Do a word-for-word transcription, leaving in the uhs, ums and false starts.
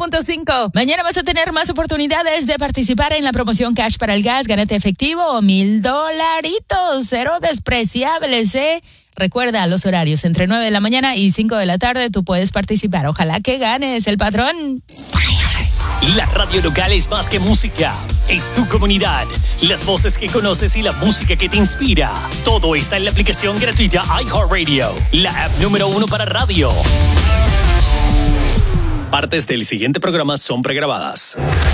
punto cinco. Mañana vas a tener más oportunidades de participar en la promoción Cash para el Gas. Gánate efectivo, mil dolaritos, cero despreciables, ¿eh? Recuerda los horarios entre nueve de la mañana y cinco de la tarde. Tú puedes participar. Ojalá que ganes, el patrón. La radio local es más que música. Es tu comunidad. Las voces que conoces y la música que te inspira. Todo está en la aplicación gratuita iHeartRadio, la app número uno para radio. Partes del siguiente programa son pregrabadas.